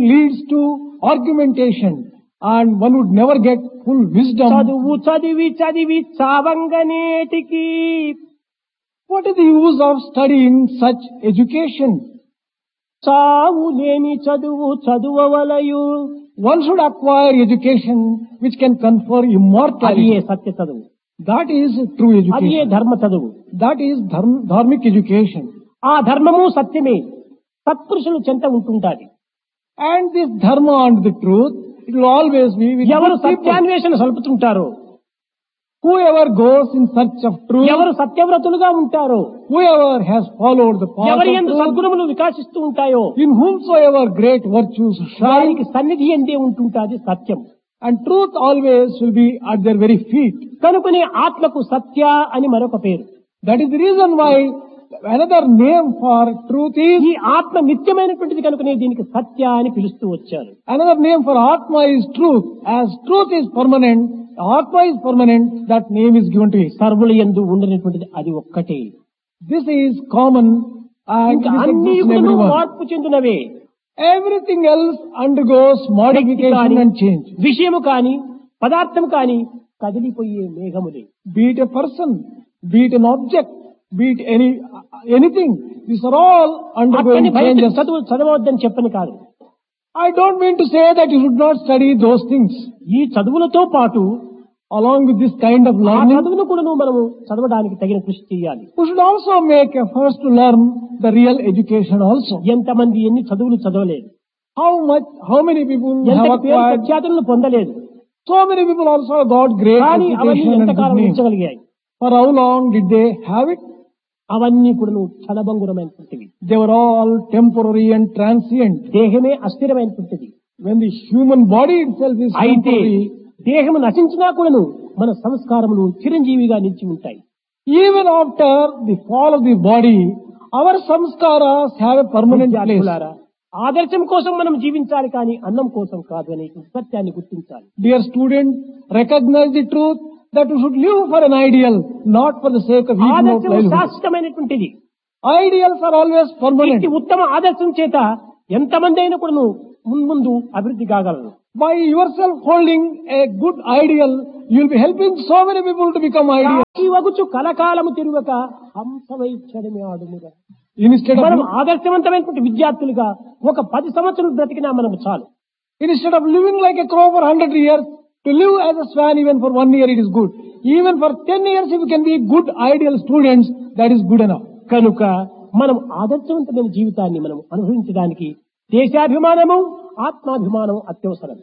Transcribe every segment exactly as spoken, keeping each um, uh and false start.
leads to argumentation and one would never get full wisdom. చదువు చదివి చదివి చావంగనేటికి What is the use of studying such education? చావు లేని చదువు చదువవలయు. One should acquire education which can confer అది immortality. ఏ సత్య చదువు, That is true అది ఏ education. ధర్మ చదువు. That is dharm, dharmic education. ఆ ధర్మము సత్యమే సత్పురుషులు చెంత ఉంటుంటాది. And this dharma and the truth, it will always be with ఎవరు good people. సత్యాన్వేషణ సలుపుతుంటారో, Whoever goes in search of truth, ఎవరు సత్యవ్రతులుగా ఉంటారో, whoever has followed the path ఎవరి of యందు truth, సద్గుణములు వికాసిస్తూ ఉంటాయో in whomsoever great virtues shine, వారికి సన్నిధి ఎందే ఉంటుంటాది సత్యం. and truth always will be at their very feet. కనుకనే ఆత్మకు సత్య అని మరొక పేరు. That is the reason why another name for truth is, ఈ ఆత్మ నిత్యమైనటువంటిది కనుకనే దీనికి సత్య అని పిలుస్తూ వచ్చారు. another name for Atma is truth. As truth is permanent, Atma is permanent, that name is given to it. సర్వుల యందు ఉండనటువంటిది అది ఒక్కటే. This is common and ఇంకా this అన్ని exists in కూడా everyone. మార్పు చెందినవే. Everything else undergoes modification and change. విషయము కాని పదార్థం కాని కదిలిపోయే మేఘములే. Be it a person, be it an object, be it any anything, these are all undergoing అక్కని భయపెట్టి changes. చదువు చదవద్దని చెప్పని కాదు. I don't mean to say that you should not study those things. ఈ చదువులతో పాటు Along with this kind of ఆ learning, చదువును కూడా మనము చదవడానికి తగిన కృషి చేయాలి. we should also make efforts to learn the real education also. ఎంతమంది ఎన్ని చదువులు చదవలేదు, How much, how many people have ఎంతటి పేరు acquired, ప్రఖ్యాతులను పొందలేదు, so many people also got great కానీ అవన్నీ education and ఎంతకాలం good name. ఉంచగలిగాయి. For how long did they have it? అవన్నీ కూడా క్షణభంగురమైనటువంటివి. They were all temporary and transient. దేహమే అస్థిరమైనటువంటిది. When the human body itself is అయితే temporary, దేహము నశించినా కూడాను మన సంస్కారములు చిరంజీవిగా నిలిచి ఉంటాయి. even after the fall of the body, our samskaras have a permanent place. విద్యార్థులారా, ఆదర్శం కోసం మనం జీవించాలి కానీ అన్నం కోసం కాదు అనే సత్యాన్ని గుర్తించాలి. Dear students, recognize the truth that you should live for an ideal, not for the sake of eating out ఆదర్శం livelihood. శాశ్వతమైనటువంటిది. Ideals are always permanent. ఇట్టి ఉత్తమ ఆదర్శం చేత ఎంతమంది అయినా కూడా మున్ముందు అభివృద్ధి కాగలరు. By yourself holding a good ideal, you will be helping so many people to become ideal. ఈ వగుచు కలకాలము తిరుగక హంసవైక్షణమే ఆడుముగా. Instead మనం of, ఆదర్శవంతమైనటువంటి విద్యార్థులుగా ఒక పది సంవత్సరాలు బ్రతికినా మనకు చాలు. instead of living like a crow for hundred years, to live as a swan even for one year, it is good. Even for ten years, if you can be good ideal students, that is good enough. కనుక మనం ఆదర్శవంతమైన జీవితాన్ని మనం అనుభవించడానికి దేశాభిమానము ఆత్మాభిమానం అత్యవసరం.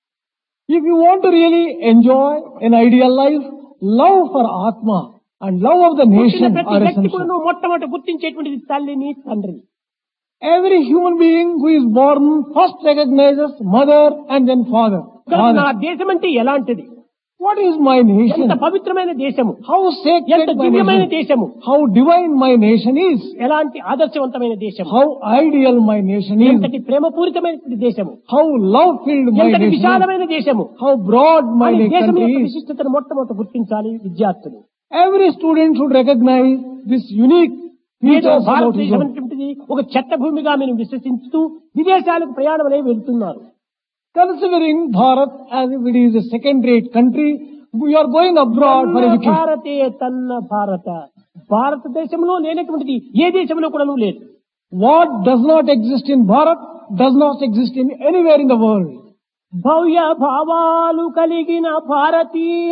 If you want to really enjoy an ideal life, love for Atma and love of the పుట్టిన nation ప్రతి are వ్యక్తి essential. కూడా మొట్టమొదటి గుర్తించేటువంటిది తల్లిని తండ్రిని. Every human being who is born first recognizes mother and then father. కనుక నా Father. దేశం అంటే ఎలాంటిది, What is my nation? ఎంత పవిత్రమైన దేశము, How sacred ఎంత my దివ్యమైన nation? దేశము, How divine my nation is? ఎలాంటి ఆదర్శవంతమైన దేశము, How ideal my nation is? ఎంతటి ప్రేమపూరితమైన దేశము, How love-filled my ఎంతటి nation is? విశాలమైన దేశము. How broad my అని దేశం country యొక్క is? విశిష్టతను మొట్టమొదటి గుర్తించాలి విద్యార్థులు. Every student should recognize this unique ఏదో features about his భారతదేశం own. అనేటువంటిది ఒక చెత్త భూమిగా మేము విశ్వసిస్తూ విదేశాలకు ప్రయాణం అనేవి వెళ్తున్నారు. Considering Bharat as if it is a second-rate country, we are going abroad for తన్న education. భారతే తన్న భారత, భారతదేశంలో లేనటువంటిది ఏ దేశంలో కూడా లేదు. What does not exist in Bharat does not exist in anywhere in the world. భవ్య భావాలు కలిగిన భారతీయ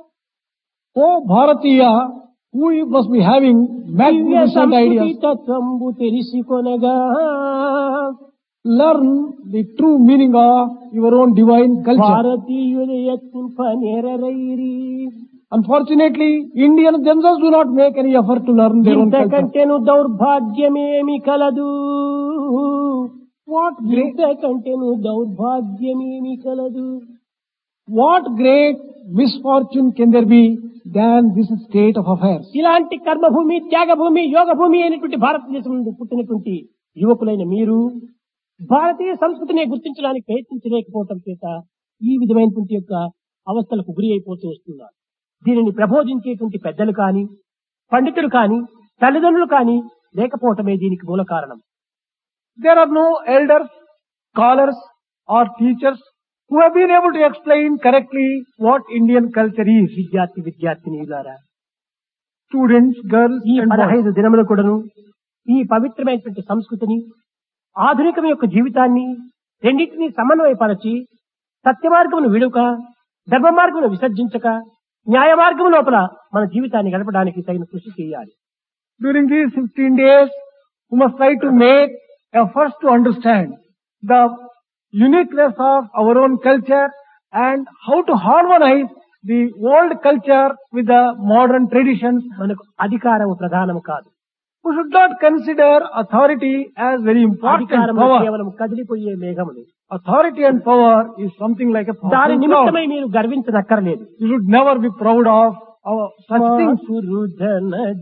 Oh, Bharatiya, who must be having Divya magnificent సంస్కృతి ideas. తత్వంబు తెలిసికొనగా Learn the true meaning of your own divine culture. భారతీయుల యత్నింప నేరరైరి. Unfortunately, Indians themselves do not make any effort to learn their own culture. ఇంతకంటేను దౌర్భాగ్యమేమి కలదు, What great, ఇంతకంటేను దౌర్భాగ్యమేమి కలదు. what great misfortune can there be than this state of affairs? ఇలాంటి కర్మభూమి, త్యాగభూమి, యోగభూమి అయినటువంటి భారతదేశం నుండి పుట్టినటువంటి యువకులైన మీరు భారతీయ సంస్కృతిని గుర్తించడానికి ప్రయత్నించలేకపోవటం చేత ఈ విధమైనటువంటి యొక్క అవస్థలకు గురి అయిపోతూ వస్తున్నారు. దీనిని ప్రబోధించేటువంటి పెద్దలు కాని, పండితులు కాని, తల్లిదండ్రులు కాని లేకపోవటమే దీనికి మూల కారణం. There are no elders, scholars, or teachers who have been able to explain correctly what Indian culture is. విద్యార్థి విద్యార్థినిలారా, Students, girls ఈ and boys. పదహైదు దినములు కూడాను ఈ పవిత్రమైనటువంటి సంస్కృతిని, ఆధునికం యొక్క జీవితాన్ని రెండింటినీ సమన్వయపరచి సత్య మార్గమును విడుక, ధర్మ మార్గమును విసర్జించక, న్యాయ మార్గము లోపల మన జీవితాన్ని గడపడానికి తగిన కృషి చేయాలి. During these fifteen days, we must try to make efforts to understand the uniqueness of our own culture and how to harmonize the old culture with the modern traditions. మనకు అధికారము ప్రధానం కాదు. We should not consider authority as very important అధికారము power. కేవలం కదిలిపోయే మేఘములు. Authority and power is something like a దాని powerful cloud. నిమిత్తమై మీరు గర్వించనక్కర్లేదు. You should never be proud of our such things. పురుజన